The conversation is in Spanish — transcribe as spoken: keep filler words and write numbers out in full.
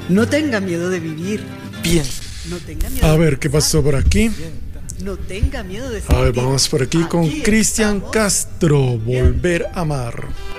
No tenga miedo de vivir. Piensa. No tenga miedo. A ver, ¿qué pasó por aquí? No tenga miedo de sentir. A ver, vamos por aquí con Aquí Cristian estamos. Castro, Volver a Amar.